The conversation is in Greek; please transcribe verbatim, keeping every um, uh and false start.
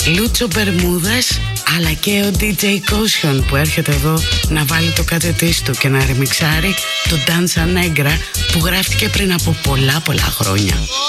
Λούτσο Μπερμούδας, αλλά και ο ντι τζέι Caution που έρχεται εδώ να βάλει το κάτι της του και να ρεμιξάρει το Danza Negra που γράφτηκε πριν από πολλά πολλά χρόνια.